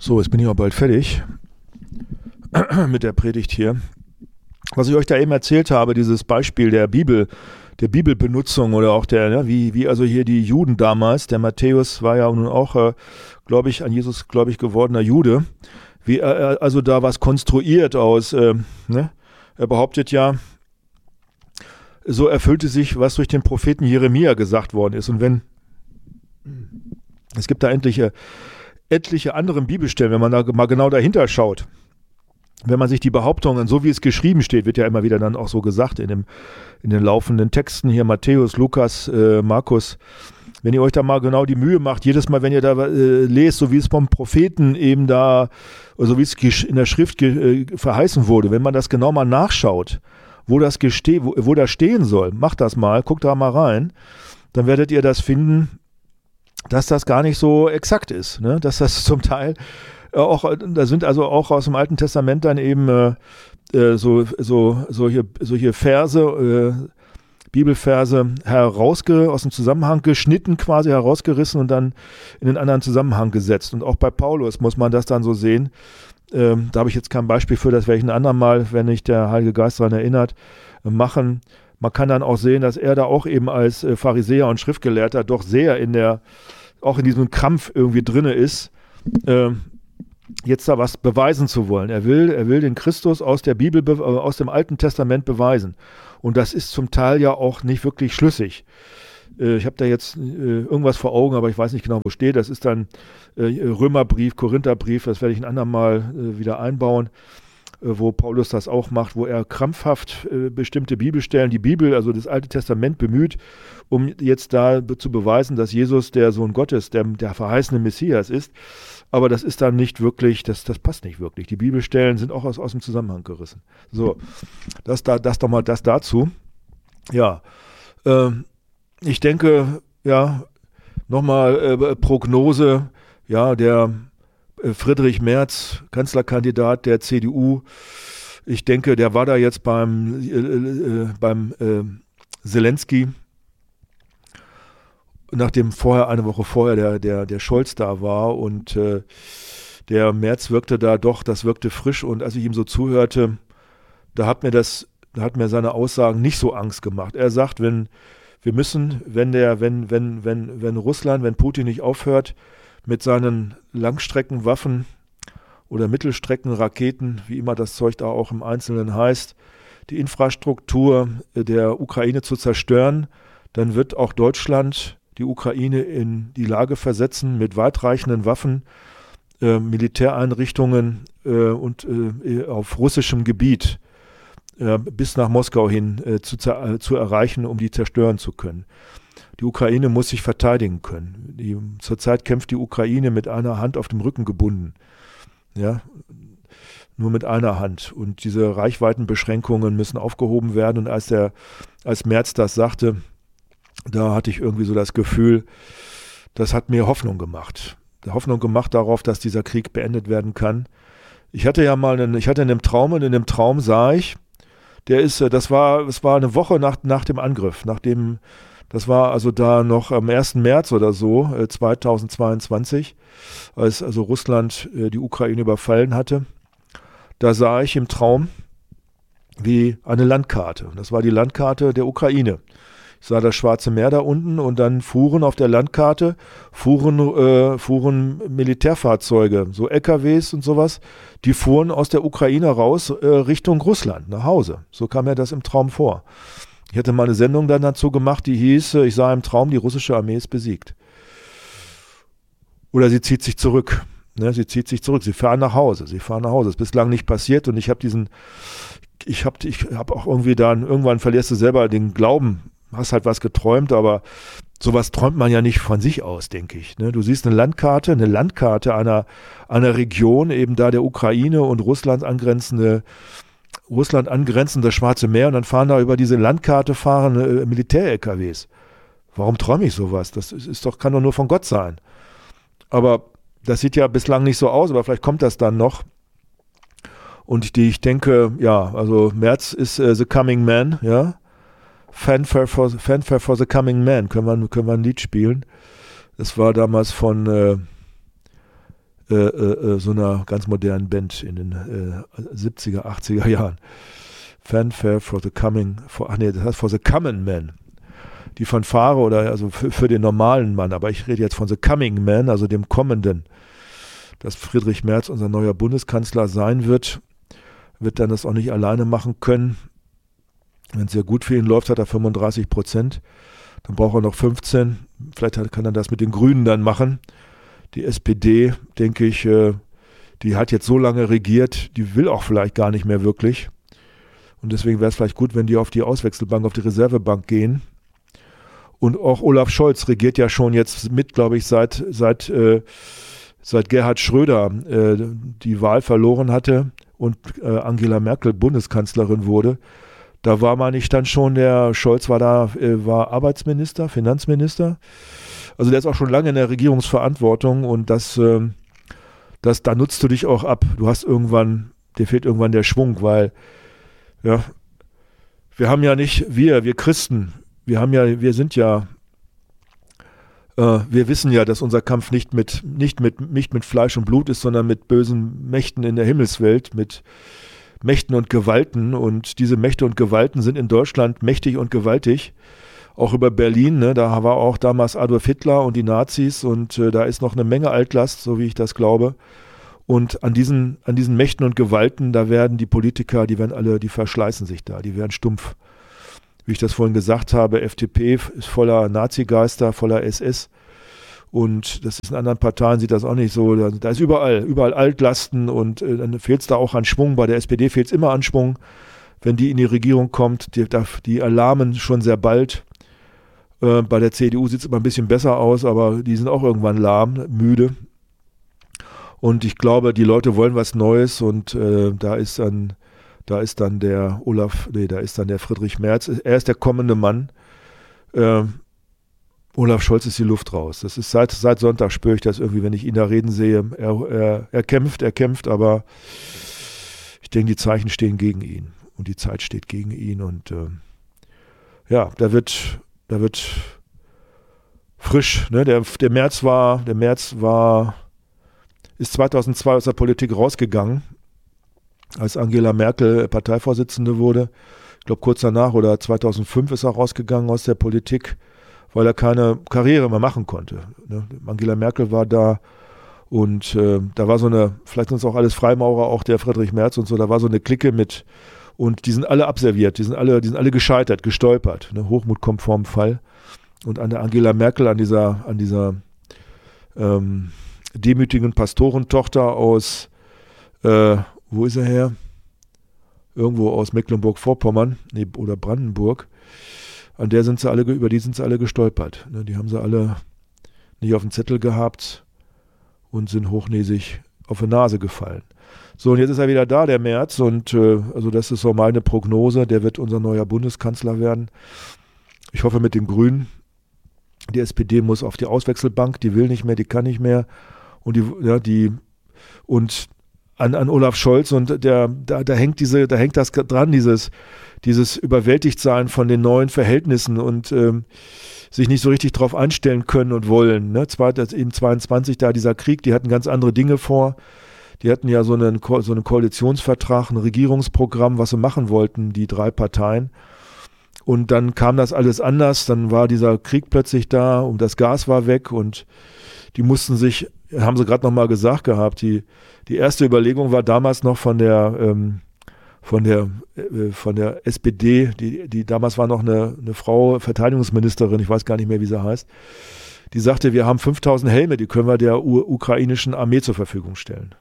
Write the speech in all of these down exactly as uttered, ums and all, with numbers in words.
So, jetzt bin ich auch bald fertig mit der Predigt hier. Was ich euch da eben erzählt habe, dieses Beispiel der Bibel, der Bibelbenutzung oder auch der, ja, wie, wie also hier die Juden damals, der Matthäus war ja nun auch, äh, glaube ich, an Jesus, glaube ich, gewordener Jude, wie er also da was konstruiert aus, äh, ne? Er behauptet ja, so erfüllte sich, was durch den Propheten Jeremia gesagt worden ist. Und wenn, es gibt da endliche, etliche andere Bibelstellen, wenn man da mal genau dahinter schaut, wenn man sich die Behauptungen, so wie es geschrieben steht, wird ja immer wieder dann auch so gesagt in, dem, in den laufenden Texten hier, Matthäus, Lukas, äh, Markus, wenn ihr euch da mal genau die Mühe macht, jedes Mal, wenn ihr da äh, lest, so wie es vom Propheten eben da, so wie es in der Schrift ge, äh, verheißen wurde, wenn man das genau mal nachschaut, wo das, geste wo, wo das stehen soll, macht das mal, guckt da mal rein, dann werdet ihr das finden, dass das gar nicht so exakt ist, ne? Dass das zum Teil äh, auch, da sind also auch aus dem Alten Testament dann eben äh, so, so, solche, solche Verse, äh, Bibelverse herausge, aus dem Zusammenhang geschnitten, quasi herausgerissen und dann in den anderen Zusammenhang gesetzt. Und auch bei Paulus muss man das dann so sehen. Ähm, da habe ich jetzt kein Beispiel für, das werde ich ein andermal, wenn nicht der Heilige Geist daran erinnert, äh, machen. Man kann dann auch sehen, dass er da auch eben als äh, Pharisäer und Schriftgelehrter doch sehr in der, auch in diesem Kampf irgendwie drinne ist, äh, jetzt da was beweisen zu wollen. Er will, er will den Christus aus der Bibel, äh, aus dem Alten Testament beweisen. Und das ist zum Teil ja auch nicht wirklich schlüssig. Äh, ich habe da jetzt äh, irgendwas vor Augen, aber ich weiß nicht genau, wo steht. Das ist dann äh, Römerbrief, Korintherbrief, das werde ich ein andermal äh, wieder einbauen, wo Paulus das auch macht, wo er krampfhaft äh, bestimmte Bibelstellen, die Bibel, also das Alte Testament bemüht, um jetzt da be- zu beweisen, dass Jesus der Sohn Gottes, der, der verheißene Messias ist. Aber das ist dann nicht wirklich, das, das passt nicht wirklich. Die Bibelstellen sind auch aus, aus dem Zusammenhang gerissen. So, das, da, das doch mal das dazu. Ja, äh, ich denke, ja, nochmal äh, Prognose, ja, der Friedrich Merz, Kanzlerkandidat der C D U, ich denke, der war da jetzt beim, äh, äh, beim äh, Zelensky, nachdem vorher, eine Woche vorher der, der, der Scholz da war und äh, der Merz wirkte da doch, das wirkte frisch und als ich ihm so zuhörte, da hat mir das, da hat mir seine Aussagen nicht so Angst gemacht. Er sagt, wenn, wir müssen, wenn der, wenn, wenn, wenn, wenn Russland, wenn Putin nicht aufhört, mit seinen Langstreckenwaffen oder Mittelstreckenraketen, wie immer das Zeug da auch im Einzelnen heißt, die Infrastruktur der Ukraine zu zerstören, dann wird auch Deutschland die Ukraine in die Lage versetzen, mit weitreichenden Waffen, äh, Militäreinrichtungen äh, und äh, auf russischem Gebiet äh, bis nach Moskau hin äh, zu, äh, zu erreichen, um die zerstören zu können. Die Ukraine muss sich verteidigen können. Die, zurzeit kämpft die Ukraine mit einer Hand auf dem Rücken gebunden. Ja, nur mit einer Hand. Und diese Reichweitenbeschränkungen müssen aufgehoben werden. Und als der, als Merz das sagte, da hatte ich irgendwie so das Gefühl, das hat mir Hoffnung gemacht. Hoffnung gemacht darauf, dass dieser Krieg beendet werden kann. Ich hatte ja mal einen, ich hatte einen Traum und in dem Traum sah ich, der ist, das war, es war eine Woche nach, nach dem Angriff, nach dem Das war also da noch am ersten März oder so, äh, zweitausendzweiundzwanzig, als also Russland äh, die Ukraine überfallen hatte. Da sah ich im Traum wie eine Landkarte. Und das war die Landkarte der Ukraine. Ich sah das Schwarze Meer da unten und dann fuhren auf der Landkarte, fuhren, äh, fuhren Militärfahrzeuge, so L K Ws und sowas, die fuhren aus der Ukraine raus äh, Richtung Russland, nach Hause. So kam mir das im Traum vor. Ich hatte mal eine Sendung dann dazu gemacht, die hieß, ich sah im Traum, die russische Armee ist besiegt. Oder sie zieht sich zurück. Ne, sie zieht sich zurück. Sie fahren nach Hause. Sie fahren nach Hause. Das ist bislang nicht passiert und ich habe diesen, ich habe ich hab auch irgendwie dann, irgendwann verlierst du selber den Glauben, hast halt was geträumt, aber sowas träumt man ja nicht von sich aus, denke ich. Ne? Du siehst eine Landkarte, eine Landkarte einer, einer Region, eben da der Ukraine und Russland angrenzende Russland angrenzend das Schwarze Meer und dann fahren da über diese Landkarte fahren äh, Militär-L K Ws. Warum träume ich sowas? Das ist, ist doch, kann doch nur von Gott sein. Aber das sieht ja bislang nicht so aus, aber vielleicht kommt das dann noch. Und die, ich denke, ja, also Merz ist äh, the coming man, ja. Fanfare for, Fanfare for the coming man, können wir, können wir ein Lied spielen. Das war damals von äh, äh, äh, so einer ganz modernen Band in den äh, siebziger, achtziger Jahren. Fanfare for the coming, for, ach nee, das heißt for the common man. Die Fanfare oder also für, für den normalen Mann, aber ich rede jetzt von the coming man, also dem kommenden. Dass Friedrich Merz unser neuer Bundeskanzler sein wird, wird dann das auch nicht alleine machen können. Wenn es sehr gut für ihn läuft, hat er fünfunddreißig Prozent. Dann braucht er noch fünfzehn. Vielleicht kann er das mit den Grünen dann machen. Die S P D, denke ich, die hat jetzt so lange regiert, die will auch vielleicht gar nicht mehr wirklich. Und deswegen wäre es vielleicht gut, wenn die auf die Auswechselbank, auf die Reservebank gehen. Und auch Olaf Scholz regiert ja schon jetzt mit, glaube ich, seit, seit, äh, seit Gerhard Schröder äh, die Wahl verloren hatte und äh, Angela Merkel Bundeskanzlerin wurde. Da war man nicht dann schon, der Scholz war da, äh, war Arbeitsminister, Finanzminister. Also der ist auch schon lange in der Regierungsverantwortung und das, äh, das, da nutzt du dich auch ab. Du hast irgendwann, dir fehlt irgendwann der Schwung, weil ja, wir haben ja nicht, wir, wir Christen, wir haben ja, wir sind ja, äh, wir wissen ja, dass unser Kampf nicht mit, nicht mit, nicht mit Fleisch und Blut ist, sondern mit bösen Mächten in der Himmelswelt, mit Mächten und Gewalten. Und diese Mächte und Gewalten sind in Deutschland mächtig und gewaltig. Auch über Berlin, ne, da war auch damals Adolf Hitler und die Nazis und äh, da ist noch eine Menge Altlast, so wie ich das glaube. Und an diesen, an diesen Mächten und Gewalten, da werden die Politiker, die werden alle, die verschleißen sich da, die werden stumpf. Wie ich das vorhin gesagt habe, F D P ist voller Nazigeister, voller S S. Und das ist in anderen Parteien, sieht das auch nicht so. Da, da ist überall, überall Altlasten und äh, dann fehlt es da auch an Schwung. Bei der S P D fehlt es immer an Schwung. Wenn die in die Regierung kommt, die, die alarmen schon sehr bald. Äh, bei der C D U sieht es immer ein bisschen besser aus, aber die sind auch irgendwann lahm, müde. Und ich glaube, die Leute wollen was Neues und äh, da ist dann, da ist dann der Olaf, nee, da ist dann der Friedrich Merz. Er ist der kommende Mann. Äh, Olaf Scholz ist die Luft raus. Das ist seit, seit Sonntag spüre ich das irgendwie, wenn ich ihn da reden sehe. Er, er, er kämpft, er kämpft, aber ich denke, die Zeichen stehen gegen ihn und die Zeit steht gegen ihn und äh, ja, da wird, da wird frisch. Ne? Der, der Merz war, der Merz war ist zweitausendzwei aus der Politik rausgegangen, als Angela Merkel Parteivorsitzende wurde. Ich glaube, kurz danach oder zweitausendfünf ist er rausgegangen aus der Politik, weil er keine Karriere mehr machen konnte. Ne? Angela Merkel war da und äh, da war so eine, vielleicht sind es auch alles Freimaurer, auch der Friedrich Merz und so, da war so eine Clique mit und die sind alle abserviert, die sind alle, die sind alle gescheitert, gestolpert. Ne? Hochmut kommt vorm Fall. Und an der Angela Merkel, an dieser, an dieser ähm, demütigen Pastorentochter aus, äh, wo ist er her? Irgendwo aus Mecklenburg-Vorpommern, nee, oder Brandenburg. An der sind sie alle, über die sind sie alle gestolpert. Ne, die haben sie alle nicht auf dem Zettel gehabt und sind hochnäsig auf die Nase gefallen. So, und jetzt ist er wieder da, der Merz, und äh, also das ist so meine Prognose, der wird unser neuer Bundeskanzler werden. Ich hoffe mit den Grünen. Die S P D muss auf die Auswechselbank, die will nicht mehr, die kann nicht mehr. Und die, ja, die, und an, an Olaf Scholz und der, da, da hängt diese, da hängt das dran, dieses, dieses Überwältigtsein von den neuen Verhältnissen und ähm, sich nicht so richtig drauf einstellen können und wollen. Ne? Zwar eben zweiundzwanzig da dieser Krieg, die hatten ganz andere Dinge vor. Die hatten ja so einen, so einen Koalitionsvertrag, ein Regierungsprogramm, was sie machen wollten, die drei Parteien. Und dann kam das alles anders, dann war dieser Krieg plötzlich da und das Gas war weg und die mussten sich, haben sie gerade nochmal gesagt gehabt, die, die erste Überlegung war damals noch von der, ähm, von der, äh, von der S P D, die, die damals war noch eine, eine Frau, Verteidigungsministerin, ich weiß gar nicht mehr, wie sie heißt, die sagte, wir haben fünftausend Helme, die können wir der u- ukrainischen Armee zur Verfügung stellen.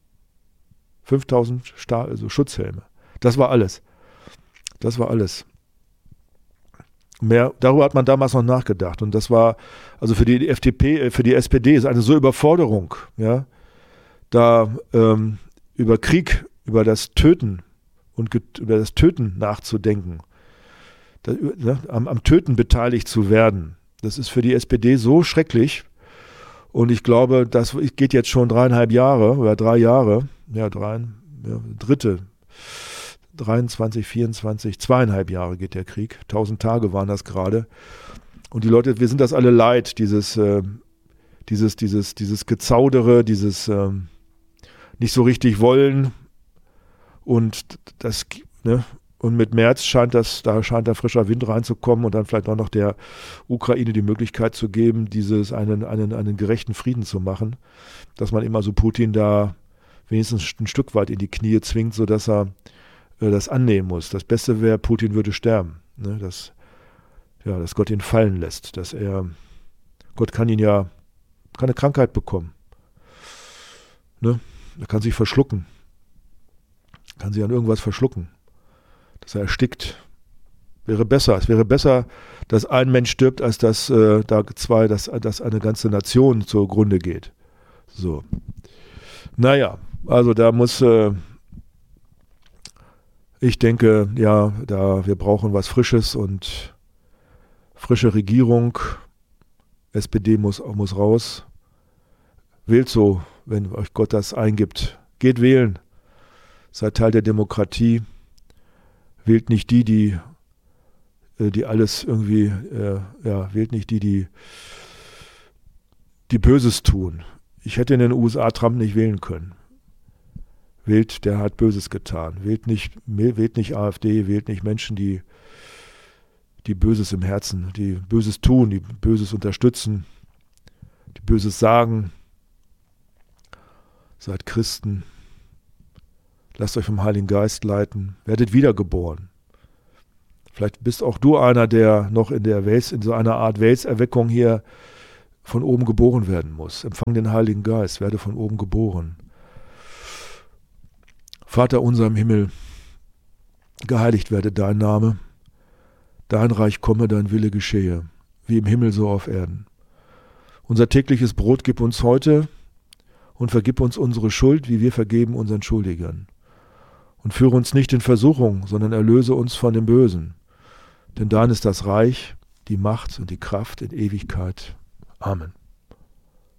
fünftausend Sta- also Schutzhelme. Das war alles. Das war alles. Mehr, darüber hat man damals noch nachgedacht und das war, also für die F D P, für die S P D ist eine so Überforderung, ja, da ähm, über Krieg, über das Töten und get, über das Töten nachzudenken, da, ne, am, am Töten beteiligt zu werden, das ist für die S P D so schrecklich und ich glaube, das geht jetzt schon dreieinhalb Jahre oder drei Jahre, ja, drei, ja, dritte, dreiundzwanzig, vierundzwanzig, zweieinhalb Jahre geht der Krieg. Tausend Tage waren das gerade. Und die Leute, wir sind das alle leid, dieses, äh, dieses, dieses, dieses Gezaudere, dieses, ähm, nicht so richtig wollen. Und das, ne, und mit März scheint das, da scheint da frischer Wind reinzukommen und dann vielleicht auch noch der Ukraine die Möglichkeit zu geben, dieses einen, einen, einen gerechten Frieden zu machen, dass man immer so Putin da wenigstens ein Stück weit in die Knie zwingt, sodass er äh, das annehmen muss. Das Beste wäre, Putin würde sterben, ne, dass, ja, dass Gott ihn fallen lässt, dass er, Gott kann ihn ja, keine Krankheit bekommen, ne, er kann sich verschlucken. Kann sich an irgendwas verschlucken, dass er erstickt. Wäre besser. Es wäre besser, dass ein Mensch stirbt, als dass äh, da zwei, dass, dass eine ganze Nation zugrunde geht. So. Naja, also da muss, äh, ich denke, ja, da wir brauchen was Frisches und frische Regierung. S P D muss, muss raus. Wählt so, wenn euch Gott das eingibt. Geht wählen. Seid Teil der Demokratie, wählt nicht die, die, die alles irgendwie, äh, ja, wählt nicht die, die, die Böses tun. Ich hätte in den U S A Trump nicht wählen können. Wählt, der hat Böses getan. Wählt nicht, wählt nicht AfD, wählt nicht Menschen, die, die Böses im Herzen, die Böses tun, die Böses unterstützen, die Böses sagen. Seid Christen. Lasst euch vom Heiligen Geist leiten. Werdet wiedergeboren. Vielleicht bist auch du einer, der noch in der Wels, in so einer Art Welserweckung hier von oben geboren werden muss. Empfang den Heiligen Geist, werde von oben geboren. Vater unser im Himmel, geheiligt werde dein Name. Dein Reich komme, dein Wille geschehe, wie im Himmel so auf Erden. Unser tägliches Brot gib uns heute und vergib uns unsere Schuld, wie wir vergeben unseren Schuldigern. Und führe uns nicht in Versuchung, sondern erlöse uns von dem Bösen. Denn dein ist das Reich, die Macht und die Kraft in Ewigkeit. Amen.